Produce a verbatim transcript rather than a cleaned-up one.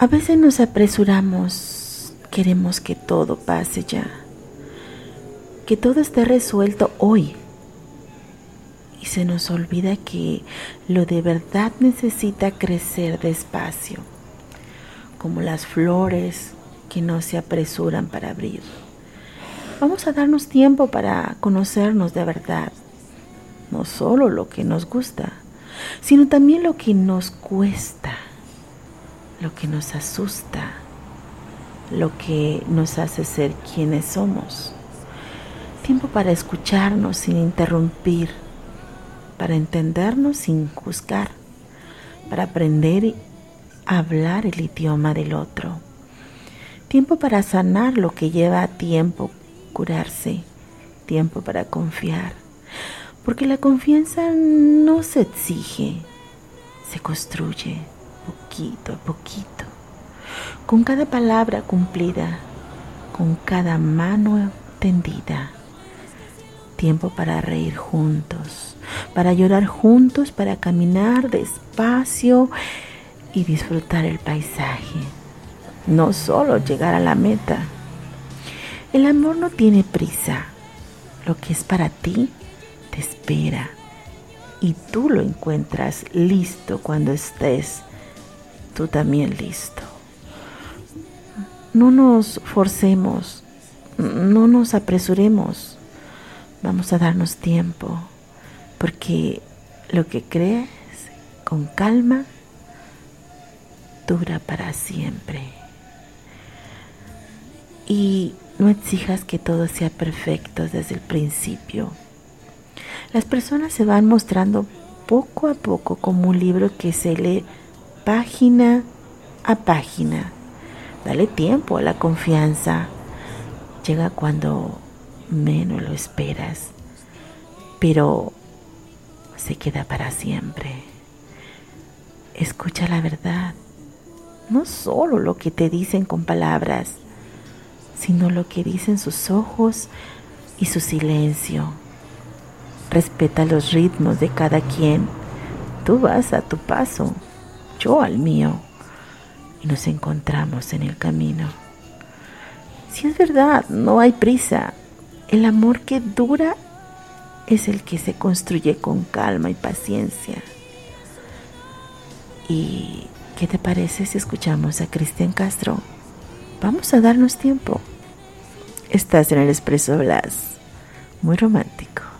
A veces nos apresuramos, queremos que todo pase ya, que todo esté resuelto hoy. Y se nos olvida que lo de verdad necesita crecer despacio, como las flores que no se apresuran para abrir. Vamos a darnos tiempo para conocernos de verdad, no solo lo que nos gusta, sino también lo que nos cuesta, lo que nos asusta, lo que nos hace ser quienes somos. Tiempo para escucharnos sin interrumpir, para entendernos sin juzgar, para aprender a hablar el idioma del otro. Tiempo para sanar lo que lleva tiempo curarse, tiempo para confiar, porque la confianza no se exige, se construye poquito a poquito, con cada palabra cumplida, con cada mano tendida. Tiempo para reír juntos, para llorar juntos, para caminar despacio y disfrutar el paisaje, no solo llegar a la meta. El amor no tiene prisa, lo que es para ti te espera y tú lo encuentras listo cuando estés tú también listo. No nos forcemos, no nos apresuremos, vamos a darnos tiempo, porque lo que crees con calma dura para siempre. Y no exijas que todo sea perfecto desde el principio. Las personas se van mostrando poco a poco como un libro que se lee página a página. Dale tiempo a la confianza. Llega cuando menos lo esperas, pero se queda para siempre. Escucha la verdad, no solo lo que te dicen con palabras, sino lo que dicen sus ojos y su silencio. Respeta los ritmos de cada quien. Tú vas a tu paso, yo al mío, y nos encontramos en el camino. Si es verdad, no hay prisa. El amor que dura es el que se construye con calma y paciencia. ¿Y qué te parece si escuchamos a Cristian Castro? Vamos a darnos tiempo. Estás en el Expreso Blas, muy romántico.